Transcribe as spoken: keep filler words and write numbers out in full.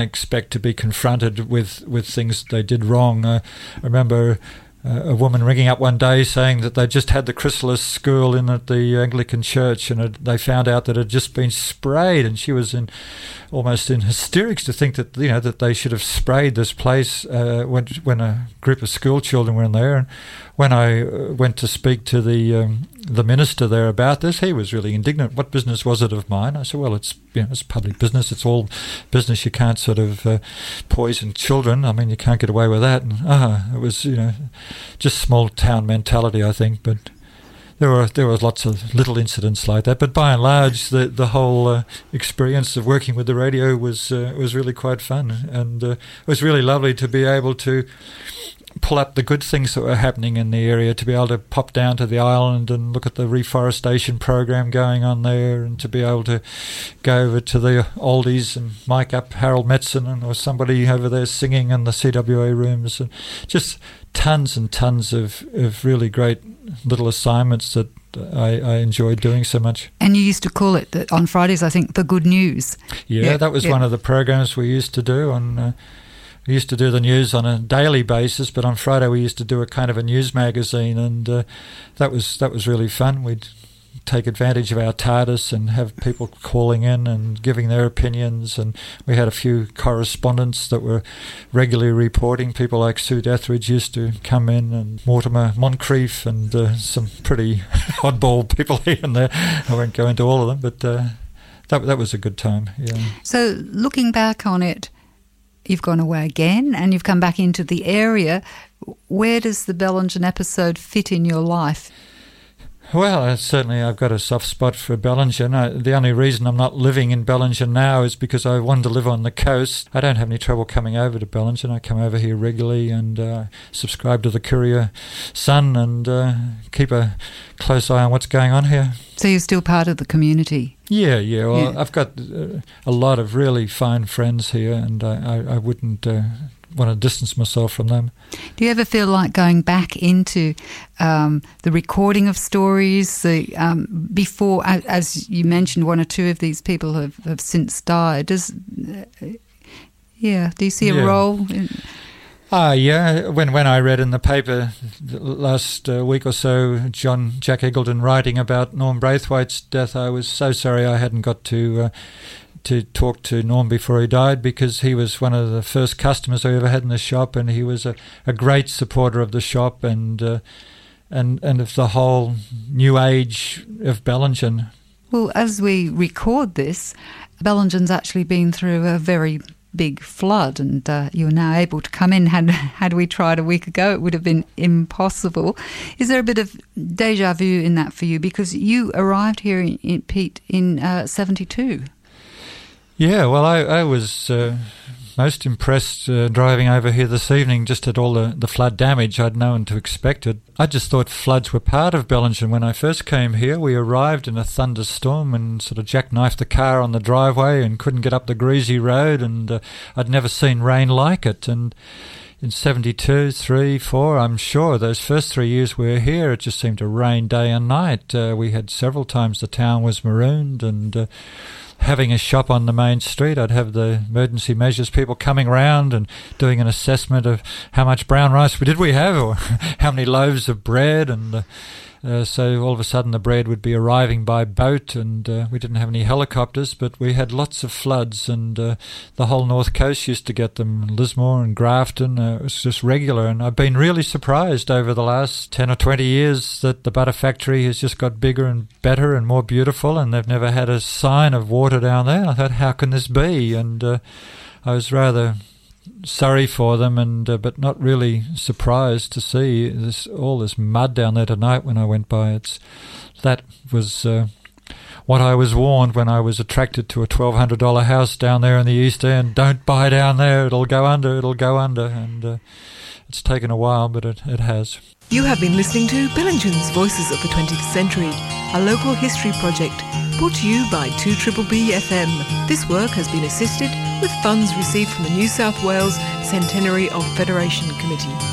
expect to be confronted with, with things they did wrong. Uh, I remember Uh, a woman ringing up one day saying that they just had the chrysalis school in at the Anglican church, and it, they found out that it had just been sprayed, and she was in almost in hysterics to think that, you know, that they should have sprayed this place uh, when when a group of school children were in there. And when I went to speak to the um, the minister there about this, he was really indignant. What business was it of mine? I said, well, it's, you know, it's public business. It's all business. You can't sort of uh, poison children. I mean, you can't get away with that. And uh, it was, you know, just small town mentality, I think. But there were there was lots of little incidents like that. But by and large, the the whole uh, experience of working with the radio was uh, was really quite fun, and uh, it was really lovely to be able to pull up the good things that were happening in the area, to be able to pop down to the island and look at the reforestation program going on there, and to be able to go over to the oldies and mic up Harold Metzen and or somebody over there singing in the C W A rooms, and just tons and tons of, of really great little assignments that I, I enjoyed doing so much. And you used to call it, that on Fridays, I think, the Good News. Yeah, yeah that was yeah. one of the programs we used to do on... Uh, We used to do the news on a daily basis, but on Friday we used to do a kind of a news magazine, and uh, that was that was really fun. We'd take advantage of our TARDIS and have people calling in and giving their opinions, and we had a few correspondents that were regularly reporting. People like Sue Deathridge used to come in, and Mortimer Moncrief, and uh, some pretty oddball people here and there. I won't go into all of them, but uh, that that was a good time. Yeah. So looking back on it, you've gone away again and you've come back into the area. Where does the Bellingen episode fit in your life? Well, uh, certainly I've got a soft spot for Bellingen. I, the only reason I'm not living in Bellingen now is because I wanted to live on the coast. I don't have any trouble coming over to Bellingen. I come over here regularly and uh, subscribe to the Courier Sun and uh, keep a close eye on what's going on here. So you're still part of the community? Yeah, yeah. Well, yeah. I've got uh, a lot of really fine friends here, and I, I, I wouldn't uh, want to distance myself from them. Do you ever feel like going back into um, the recording of stories? The, um, before, as you mentioned, one or two of these people have, have since died. Does, uh, yeah, do you see a yeah. role in... Ah, yeah. When when I read in the paper last uh, week or so, John Jack Eggleton writing about Norm Braithwaite's death, I was so sorry I hadn't got to uh, to talk to Norm before he died, because he was one of the first customers I ever had in the shop, and he was a, a great supporter of the shop and uh, and and of the whole new age of Bellingen. Well, as we record this, Bellingen's actually been through a very big flood, and uh, you're now able to come in. Had had we tried a week ago, it would have been impossible. Is there a bit of deja vu in that for you? Because you arrived here, in, in Pete, in uh, seventy-two. Yeah, well, I, I was uh, most impressed uh, driving over here this evening just at all the, the flood damage. I'd known to expect it. I just thought floods were part of Bellingen. When I first came here, we arrived in a thunderstorm and sort of jackknifed the car on the driveway and couldn't get up the greasy road, and uh, I'd never seen rain like it. And in seventy-two, three, four, I'm sure, those first three years we were here, it just seemed to rain day and night. Uh, we had several times the town was marooned, and uh, having a shop on the main street, I'd have the emergency measures people coming around and doing an assessment of how much brown rice did we have, or how many loaves of bread, and uh, uh, so all of a sudden the bread would be arriving by boat, and uh, we didn't have any helicopters, but we had lots of floods, and uh, the whole north coast used to get them, Lismore and Grafton. Uh, it was just regular, and I've been really surprised over the last ten or twenty years that the butter factory has just got bigger and better and more beautiful, and they've never had a sign of water down there. I thought, how can this be? And uh, I was rather sorry for them, and uh, but not really surprised to see this all this mud down there tonight when I went by. It's that was uh, what I was warned when I was attracted to a twelve hundred dollars house down there in the East End. Don't buy down there, it'll go under, it'll go under. And uh, it's taken a while, but it, it has. You have been listening to Bellingen's Voices of the twentieth Century, a local history project brought to you by two B B B F M. This work has been assisted with funds received from the New South Wales Centenary of Federation Committee.